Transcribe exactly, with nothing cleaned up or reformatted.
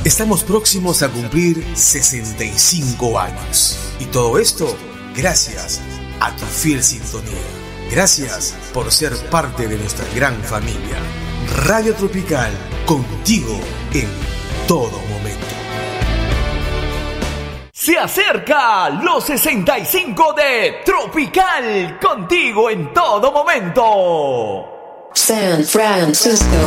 Estamos próximos a cumplir sesenta y cinco años. Y todo esto gracias a tu fiel sintonía. Gracias por ser parte de nuestra gran familia. Radio Tropical, contigo en todo momento. Se acerca los sesenta y cinco de Tropical, contigo en todo momento. San Francisco.